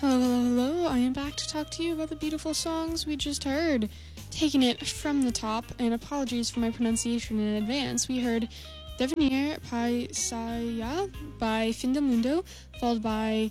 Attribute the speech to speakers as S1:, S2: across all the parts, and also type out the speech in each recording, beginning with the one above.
S1: Hello, hello, hello. I am back to talk to you about the beautiful songs we just heard. Taking it from the top, and apologies for my pronunciation in advance, we heard Devenir Paisaya by Findamundo, followed by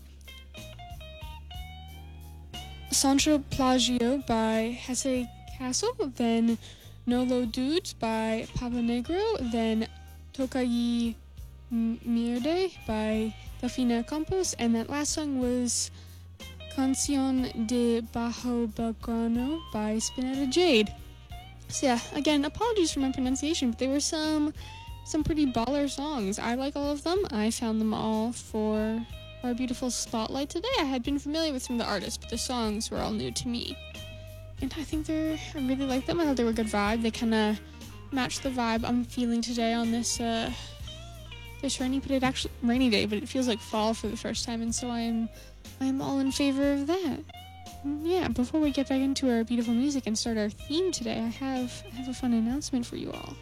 S1: Sancho Plagio by Hesse Castle, then Nolo Dudes by Papa Negro, then Tokai Mierde by Delfina Campos, and that last song was Cancion de Bajo Belgrano by Spinetta Jade. So yeah, again, apologies for my pronunciation, but they were some pretty baller songs. I like all of them. I found them all for our beautiful spotlight today. I had been familiar with some of the artists, but the songs were all new to me. And I think I really like them. I thought they were a good vibe. They kind of match the vibe I'm feeling today on this rainy day, but it feels like fall for the first time, and so I am all in favor of that. Yeah, before we get back into our beautiful music and start our theme today, I have a fun announcement for you all.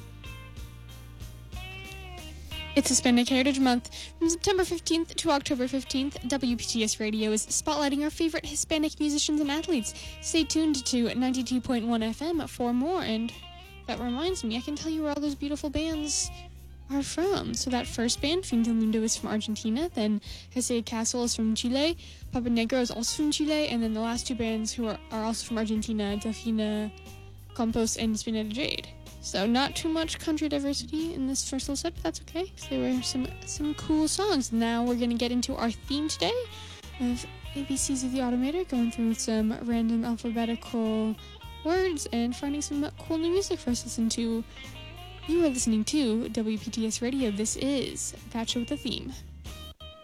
S1: It's Hispanic Heritage Month. From September 15th to October 15th, WPTS Radio is spotlighting our favorite Hispanic musicians and athletes. Stay tuned to 92.1 FM for more, and that reminds me, I can tell you where all those beautiful bands are from. So that first band, Fin del Mundo, is from Argentina, then Hesse Castle is from Chile, Papa Negro is also from Chile, and then the last two bands who are also from Argentina, Delfina Campos and Spinetta Jade. So not too much country diversity in this first little set, but that's okay. So there were some cool songs. Now we're going to get into our theme today of ABCs of the Automator, going through some random alphabetical words and finding some cool new music for us to listen to. You are listening to WPTS Radio. This is That Show with the Theme.